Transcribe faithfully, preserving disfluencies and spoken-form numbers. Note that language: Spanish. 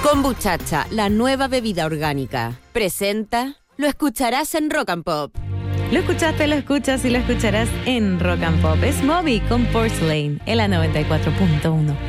Kombuchacha, la nueva bebida orgánica. Presenta, lo escucharás en Rock and Pop. Lo escuchaste, lo escuchas y lo escucharás en Rock and Pop. Es Moby con Porcelain en la noventa y cuatro punto uno.